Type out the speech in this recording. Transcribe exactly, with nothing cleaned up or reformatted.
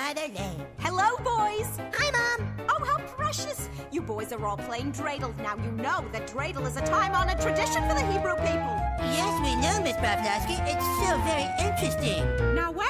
Mother Lane. Hello, boys. Hi, Mom. Oh, how precious. You boys are all playing dreidel. Now you know that dreidel is a time-honored tradition for the Hebrew people. Yes, we know, Miss Pavlovsky. It's so very interesting. Now,